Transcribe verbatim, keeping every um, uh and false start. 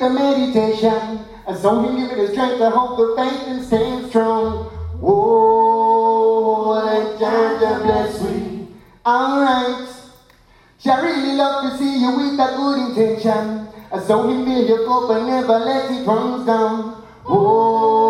the meditation. And so he give me the strength to hold the faith and stand strong. Whoa, let Jah bless we. Alright. Jah really love to see you with a good intention. And so he fill your cup and never let it run down. Whoa.